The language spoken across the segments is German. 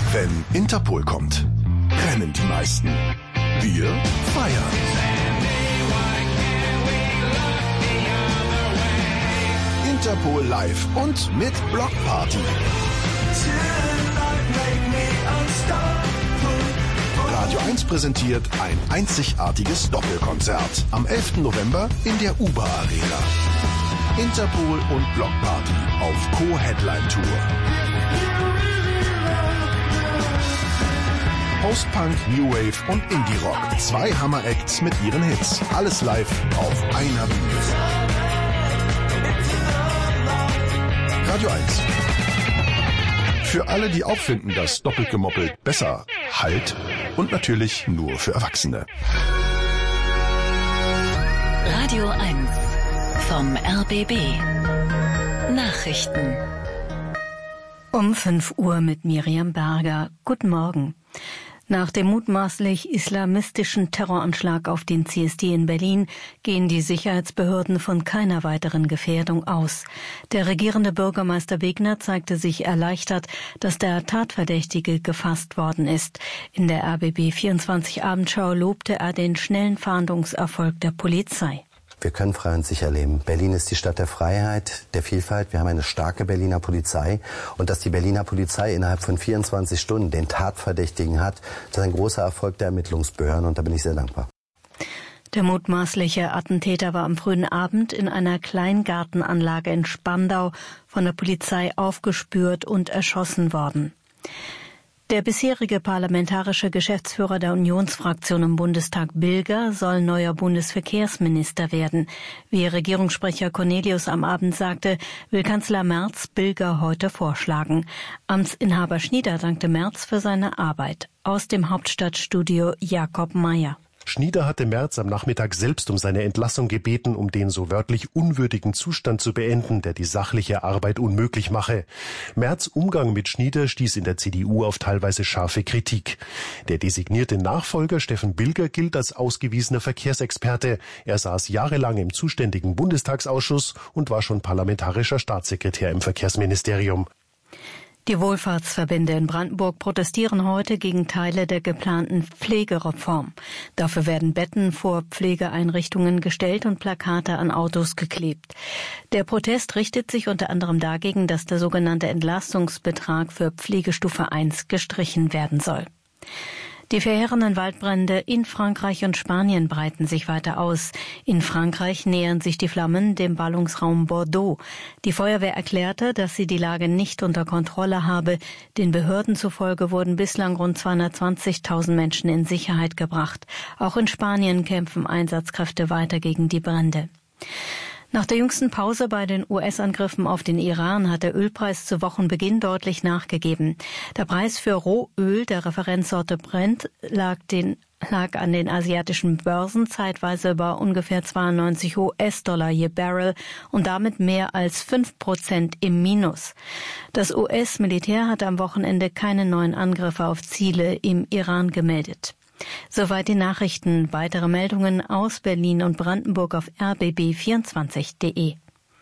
Wenn Interpol kommt, rennen die meisten. Wir feiern. Interpol live und mit Blockparty. Radio 1 präsentiert ein einzigartiges Doppelkonzert am 11. November in der UBA Arena. Interpol und Blockparty auf Co-Headline-Tour. Post-Punk, New Wave und Indie-Rock. 2 Hammer-Acts mit ihren Hits. Alles live auf einer Bühne. Radio 1. Für alle, die auch finden, dass doppelt gemoppelt besser halt und natürlich nur für Erwachsene. Radio 1 vom RBB. Nachrichten. Um 5 Uhr mit Miriam Berger. Guten Morgen. Nach dem mutmaßlich islamistischen Terroranschlag auf den CSD in Berlin gehen die Sicherheitsbehörden von keiner weiteren Gefährdung aus. Der regierende Bürgermeister Wegner zeigte sich erleichtert, dass der Tatverdächtige gefasst worden ist. In der RBB 24 Abendschau lobte er den schnellen Fahndungserfolg der Polizei. Wir können frei und sicher leben. Berlin ist die Stadt der Freiheit, der Vielfalt. Wir haben eine starke Berliner Polizei. Und dass die Berliner Polizei innerhalb von 24 Stunden den Tatverdächtigen hat, das ist ein großer Erfolg der Ermittlungsbehörden. Und da bin ich sehr dankbar. Der mutmaßliche Attentäter war am frühen Abend in einer Kleingartenanlage in Spandau von der Polizei aufgespürt und erschossen worden. Der bisherige parlamentarische Geschäftsführer der Unionsfraktion im Bundestag Bilger soll neuer Bundesverkehrsminister werden. Wie Regierungssprecher Cornelius am Abend sagte, will Kanzler Merz Bilger heute vorschlagen. Amtsinhaber Schnieder dankte Merz für seine Arbeit. Aus dem Hauptstadtstudio Jakob Mayer. Schnieder hatte Merz am Nachmittag selbst um seine Entlassung gebeten, um den so wörtlich unwürdigen Zustand zu beenden, der die sachliche Arbeit unmöglich mache. Merz' Umgang mit Schnieder stieß in der CDU auf teilweise scharfe Kritik. Der designierte Nachfolger Steffen Bilger gilt als ausgewiesener Verkehrsexperte. Er saß jahrelang im zuständigen Bundestagsausschuss und war schon parlamentarischer Staatssekretär im Verkehrsministerium. Die Wohlfahrtsverbände in Brandenburg protestieren heute gegen Teile der geplanten Pflegereform. Dafür werden Betten vor Pflegeeinrichtungen gestellt und Plakate an Autos geklebt. Der Protest richtet sich unter anderem dagegen, dass der sogenannte Entlastungsbetrag für Pflegestufe 1 gestrichen werden soll. Die verheerenden Waldbrände in Frankreich und Spanien breiten sich weiter aus. In Frankreich nähern sich die Flammen dem Ballungsraum Bordeaux. Die Feuerwehr erklärte, dass sie die Lage nicht unter Kontrolle habe. Den Behörden zufolge wurden bislang rund 220.000 Menschen in Sicherheit gebracht. Auch in Spanien kämpfen Einsatzkräfte weiter gegen die Brände. Nach der jüngsten Pause bei den US-Angriffen auf den Iran hat der Ölpreis zu Wochenbeginn deutlich nachgegeben. Der Preis für Rohöl der Referenzsorte Brent lag an den asiatischen Börsen zeitweise bei ungefähr 92 US-Dollar je Barrel und damit mehr als 5% im Minus. Das US-Militär hatte am Wochenende keine neuen Angriffe auf Ziele im Iran gemeldet. Soweit die Nachrichten. Weitere Meldungen aus Berlin und Brandenburg auf rbb24.de.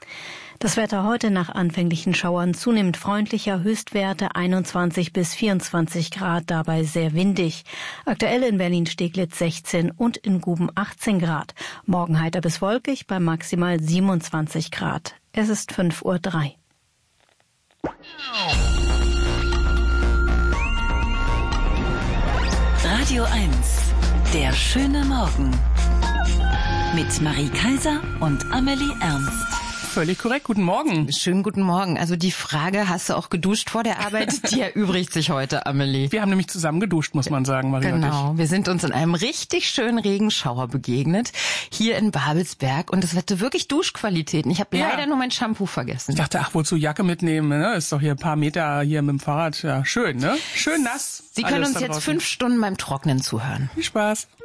Das Wetter heute nach anfänglichen Schauern zunehmend freundlicher, Höchstwerte 21 bis 24 Grad, dabei sehr windig. Aktuell in Berlin-Steglitz 16 und in Guben 18 Grad. Morgen heiter bis wolkig bei maximal 27 Grad. Es ist 5:03 Uhr. Radio 1, der schöne Morgen. Mit Marie Kaiser und Amelie Ernst. Völlig korrekt. Guten Morgen. Schönen guten Morgen. Also die Frage, hast du auch geduscht vor der Arbeit, die erübrigt sich heute, Amelie. Wir haben nämlich zusammen geduscht, muss man sagen, Marie und ich. Genau. Wir sind uns in einem richtig schönen Regenschauer begegnet, hier in Babelsberg. Und es hatte wirklich Duschqualitäten. Ich habe leider nur mein Shampoo vergessen. Ich dachte, wozu Jacke mitnehmen? Ne? Ist doch hier ein paar Meter hier mit dem Fahrrad. Ja, schön, ne? Schön nass. Sie können uns jetzt 5 Stunden beim Trocknen zuhören. Viel Spaß.